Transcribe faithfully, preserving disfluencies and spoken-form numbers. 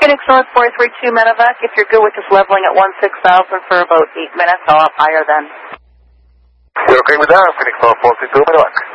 Phoenix North four three two Medevac. If you're good with just leveling at one six thousand for about eight minutes, I'll up higher then. You're okay with that? Phoenix North four three two Medevac.